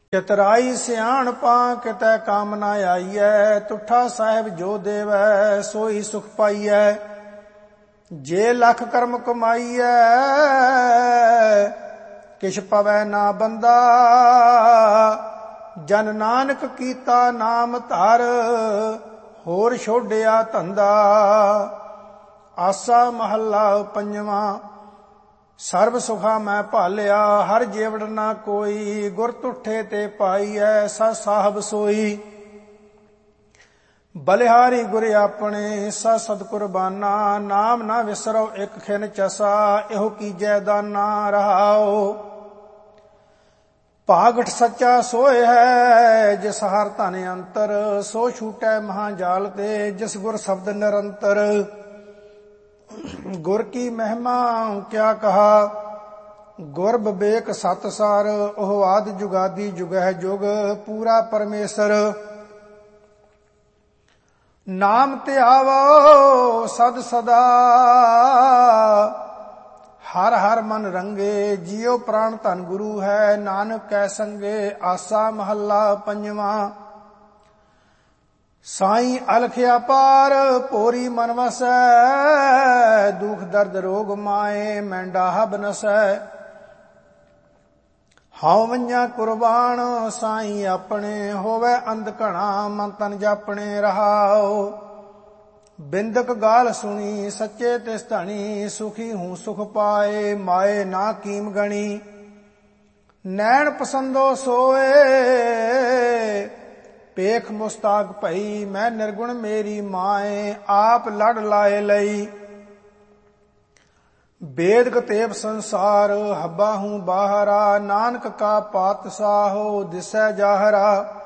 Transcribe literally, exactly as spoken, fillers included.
ਚਤਰਾਈ ਸਿਆਣਪਾਂ ਕਿਤੈ ਕੰਮ ਨਾ ਆਈਐ। ਤੁਠਾ ਸਾਹਿਬ ਜੋ ਦੇਵੈ ਸੋਈ ਸੁਖ ਪਾਈਐ। ਜੇ ਲੱਖ ਕਰਮ ਕਮਾਈਐ ਕਿਛ ਪਵੈ ਨਾ ਬੰਦਾ। ਜਨ ਨਾਨਕ ਕੀਤਾ ਨਾਮ ਧਰ ਹੋਰ ਛੋਡਿਆ ਧੰਦਾ। ਆਸਾ ਮਹੱਲਾ ਪੰਜਵਾਂ। ਸਰਬ ਸੁਖਾ ਮੈਂ ਭਾਲਿਆ ਹਰ ਜੇਵੜ ਨਾ ਕੋਈ। ਗੁਰ ਤੁਠੇ ਤੇ ਪਾਈਐ ਸਾ ਸਾਹਿਬ ਸੋਈ। ਬਲਿਹਾਰੀ ਗੁਰ ਆਪਣੇ ਸਾ ਸਦ ਕੁਰਬਾਨਾ। ਨਾਮ ਨਾ ਵਿਸਰੋ ਇਕ ਖਿਨ ਚਸਾ ਇਹੋ ਕੀਜੈ ਦਾਨਾ ਰਹਾਓ। ਭਾਗਠ ਸੱਚਾ ਸੋਇ ਹੈ ਜਿਸ ਹਰ ਧਨ ਅੰਤਰ। ਸੋ ਛੂਟੈ ਮਹਾ ਜਾਲ ਤੇ ਜਿਸ ਗੁਰ ਸ਼ਬਦ ਨਿਰੰਤਰ। ਗੁਰ ਕੀ ਮਹਿਮਾ ਕਿਆ ਕਹਾ ਗੁਰ ਬਿਬੇਕ ਸਤ ਸਾਰ। ਉਹ ਆਦ ਜੁਗਾਦੀ ਜੁਗਹਿ ਜੁਗ ਪੂਰਾ ਪਰਮੇਸ਼ਰ। ਨਾਮ ਧਿਆਵੋ ਸਦ ਸਦਾ ਹਰ ਹਰ ਮਨ ਰੰਗੇ। ਜਿਉ ਪ੍ਰਾਣ ਧਨ ਗੁਰੂ ਹੈ ਨਾਨਕ ਕੈ ਸੰਗੇ। ਆਸਾ ਮਹੱਲਾ ਪੰਜਵਾਂ। ਸਾਈਂ ਅਲਖ ਅਪਾਰ ਭੋਰੀ ਮਨ ਵਸੈ। ਦੁਖ ਦਰਦ ਰੋਗ ਮਾਏ ਮੈਂ ਡਾਹ ਬਨਸੈ। ਹਉ ਵੰਝਾ ਕੁਰਬਾਨ ਸਾਈਂ ਆਪਣੇ। ਹੋਵੇ ਅੰਧ ਘਣਾ ਮਨ ਤਨ ਜਾਪਣੇ ਰਹਾਓ। ਬਿੰਦਕ ਗਾਲ ਸੁਣੀ ਸੱਚੇ ਤਿਸ ਧਣੀ। ਸੁਖੀ ਹੂੰ ਸੁਖ ਪਾਏ ਮਾਏ ਨਾ ਕੀਮ ਗਣੀ। ਨੈਣ ਪਸੰਦੋ ਸੋਏ ਪੇਖ ਮੁਸਤਾਕ ਭਈ। ਮੈਂ ਨਿਰਗੁਣ ਮੇਰੀ ਮਾਏ ਆਪ ਲੜ ਲਾਏ ਲਈ। ਬੇਦ ਕਤੇਬ ਸੰਸਾਰ ਹੱਬਾ ਹੂੰ ਬਾਹਰਾ। ਨਾਨਕ ਕਾ ਪਾਤਸ਼ਾਹੋ ਦਿਸੈ ਜਾਹਰਾ।